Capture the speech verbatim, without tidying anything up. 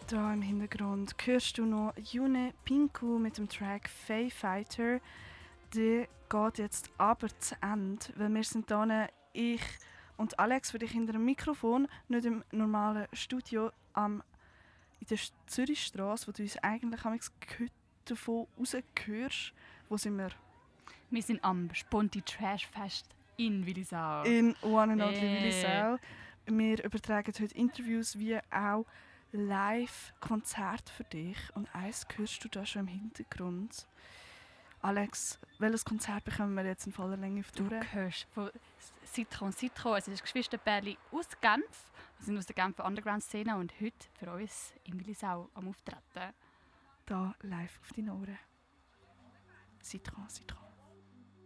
Da im Hintergrund hörst du noch June Pinku mit dem Track Fae Fighter. Der geht jetzt aber zu Ende, weil wir sind hier, ich und Alex, für dich hinter dem Mikrofon, nicht im normalen Studio am, in der Zürichstrasse, wo du uns eigentlich davon raushörst. Wo sind wir? Wir sind am Sponti Trash Fest in Willisau. In One and Only Hey. Willisau. Wir übertragen heute Interviews wie auch Live-Konzerte für dich. Und eins hörst du da schon im Hintergrund. Alex, welches Konzert bekommen wir jetzt in voller Länge auf die Du Tour? hörst von Citron Citron, also das Geschwisterpärli aus Genf. Wir sind aus der Genfer Underground-Szene und heute für uns in Willisau am Auftreten. Da live auf die Ohren. Citron, Citron.